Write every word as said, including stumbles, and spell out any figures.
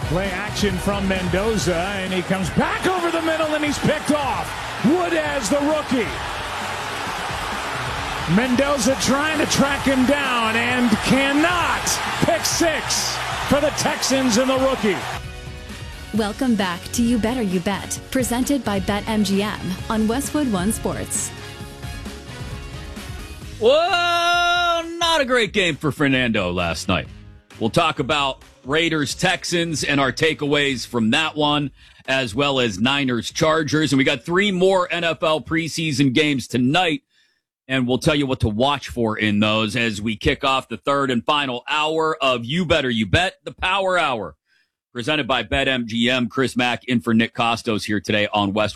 Play action from Mendoza, and he comes back over the middle, and he's picked off. Woodez, the rookie. Mendoza trying to track him down and cannot. Pick six for the Texans and the rookie. Welcome back to You Better You Bet, presented by BetMGM on Westwood One Sports. Well, not a great game for Fernando last night. We'll talk about Raiders, Texans, and our takeaways from that one, as well as Niners, Chargers. And we got three more N F L preseason games tonight, and we'll tell you what to watch for in those as we kick off the third and final hour of You Better You Bet, the Power Hour, presented by BetMGM. Chris Mack in for Nick Costos here today on West.